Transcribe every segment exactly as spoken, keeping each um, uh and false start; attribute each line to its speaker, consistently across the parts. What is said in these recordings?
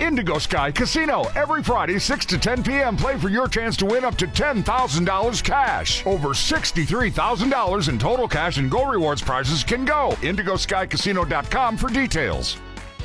Speaker 1: Indigo Sky Casino. Every Friday, six to ten p.m. Play for your chance to win up to ten thousand dollars cash. Over sixty-three thousand dollars in total cash and Go Rewards prizes can go. indigo sky casino dot com for details.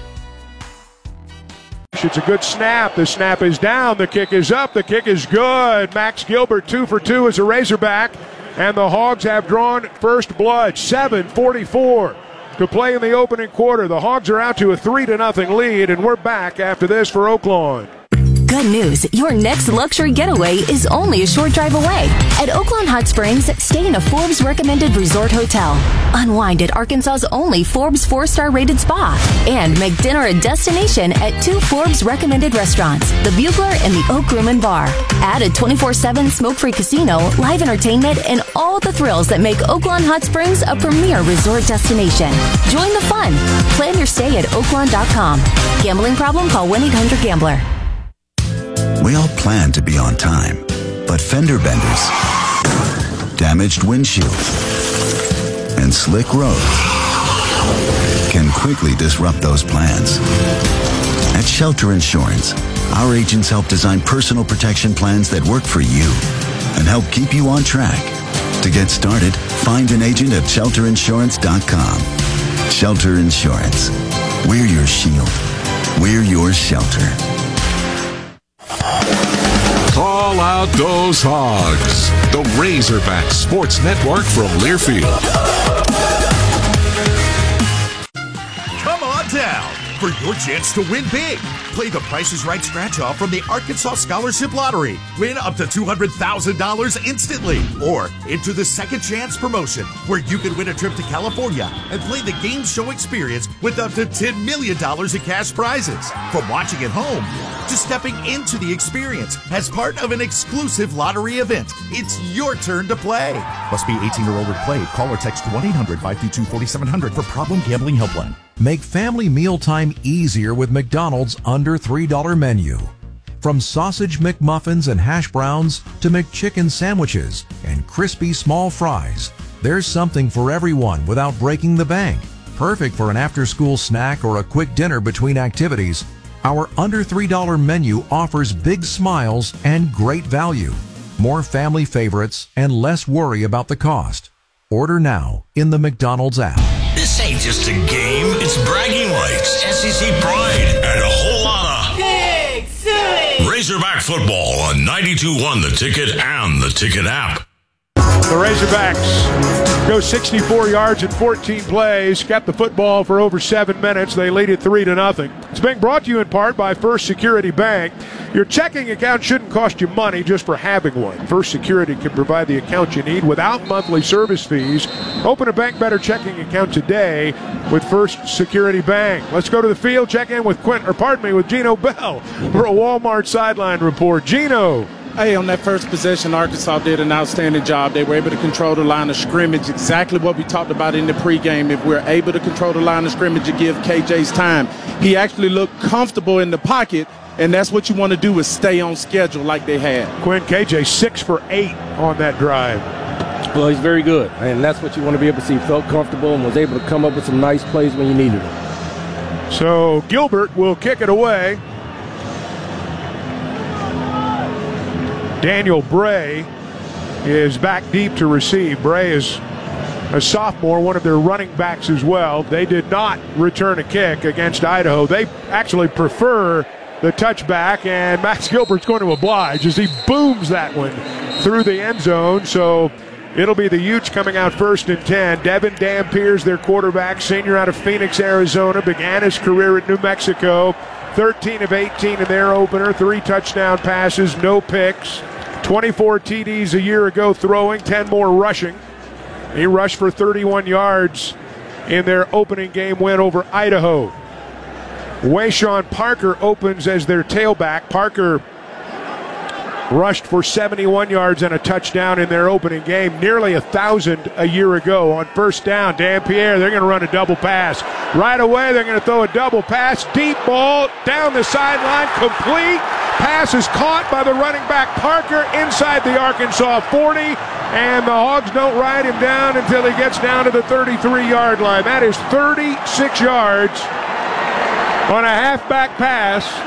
Speaker 2: It's a good snap. The snap is down. The kick is up. The kick is good. Max Gilbert, two for two as a Razorback. And the Hogs have drawn first blood. seven forty-four to play in the opening quarter. The Hogs are out to a three to nothing lead, and we're back after this for Oaklawn.
Speaker 3: Good news, your next luxury getaway is only a short drive away. At Oaklawn Hot Springs, stay in a Forbes recommended resort hotel. Unwind at Arkansas's only Forbes four-star rated spa. And make dinner a destination at two Forbes recommended restaurants, the Bugler and the Oak Room and Bar. Add a twenty-four seven smoke-free casino, live entertainment, and all the thrills that make Oaklawn Hot Springs a premier resort destination. Join the fun. Plan your stay at oaklawn dot com. Gambling problem? Call one eight hundred gambler.
Speaker 4: We all plan to be on time, but fender benders, damaged windshields, and slick roads can quickly disrupt those plans. At Shelter Insurance, our agents help design personal protection plans that work for you and help keep you on track. To get started, find an agent at shelter insurance dot com. Shelter Insurance. We're your shield. We're your shelter.
Speaker 5: Call out those Hogs. The Razorback Sports Network from Learfield.
Speaker 6: Come on down for your chance to win big. Play the Price is Right scratch-off from the Arkansas Scholarship Lottery. Win up to two hundred thousand dollars instantly. Or enter the Second Chance promotion, where you can win a trip to California and play the game show experience with up to ten million dollars in cash prizes. From watching at home to stepping into the experience as part of an exclusive lottery event, it's your turn to play. Must be eighteen or older to play. Call or text one eight hundred five two two four seven zero zero for Problem Gambling Helpline.
Speaker 7: Make family mealtime easier with McDonald's under three dollar menu. From sausage McMuffins and hash browns to McChicken sandwiches and crispy small fries, there's something for everyone without breaking the bank. Perfect for an after-school snack or a quick dinner between activities, our under three dollar menu offers big smiles and great value. More family favorites and less worry about the cost. Order now in the McDonald's app.
Speaker 8: This ain't just a game, it's bragging rights, S E C pride, and a whole lot of Big City Razorback football on ninety-two point one The Ticket and the Ticket app.
Speaker 2: The Razorbacks go sixty-four yards in fourteen plays, kept the football for over seven minutes. They lead it three to nothing. It's being brought to you in part by First Security Bank. Your checking account shouldn't cost you money just for having one. First Security can provide the account you need without monthly service fees. Open a Bank Better checking account today with First Security Bank. Let's go to the field, check in with Quint, or pardon me, with Gino Bell for a Walmart sideline report. Gino.
Speaker 9: Hey, on that first possession, Arkansas did an outstanding job. They were able to control the line of scrimmage, exactly what we talked about in the pregame. If we're able to control the line of scrimmage and give K J's time, he actually looked comfortable in the pocket, and that's what you want to do is stay on schedule like they had.
Speaker 2: Quinn, K J six for eight on that drive.
Speaker 10: Well, he's very good, and that's what you want to be able to see. He felt comfortable and was able to come up with some nice plays when you needed him.
Speaker 2: So Gilbert will kick it away. Daniel Bray is back deep to receive. Bray is a sophomore, one of their running backs as well. They did not return a kick against Idaho. They actually prefer the touchback, and Max Gilbert's going to oblige as he booms that one through the end zone. So it'll be the Utes coming out first and ten. Devin Dampiers, their quarterback, senior out of Phoenix, Arizona, began his career at New Mexico. thirteen of eighteen in their opener, three touchdown passes, no picks. twenty-four T Ds a year ago throwing, ten more rushing. He rushed for thirty-one yards in their opening game win over Idaho. Wayshawn Parker opens as their tailback. Parker rushed for seventy-one yards and a touchdown in their opening game, nearly a thousand a year ago. On first down, Dampierre, they're going to run a double pass. Right away, they're going to throw a double pass. Deep ball down the sideline, complete. Pass is caught by the running back Parker inside the Arkansas forty, and the Hogs don't ride him down until he gets down to the thirty-three yard line. That is thirty-six yards on a halfback pass.